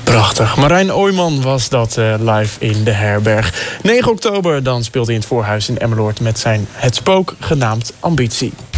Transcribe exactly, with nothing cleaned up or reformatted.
Prachtig. Marijn Ooijman was dat uh, live in de Herberg. negen oktober dan speelt hij in het Voorhuis in Emmeloord met zijn Het Spook, genaamd Ambitie.